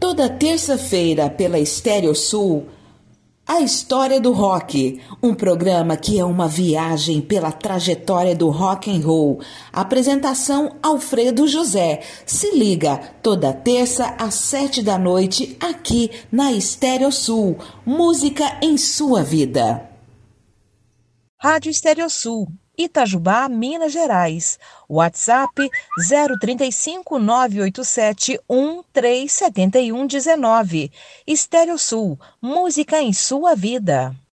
Toda terça-feira, pela Estéreo Sul, A História do Rock, um programa que é uma viagem pela trajetória do rock and roll. Apresentação Alfredo José. Se liga, toda terça às 7 da noite, aqui na Estéreo Sul. Música em sua vida. Rádio Estéreo Sul, Itajubá, Minas Gerais. WhatsApp 035 987 137119. Estéreo Sul, música em sua vida.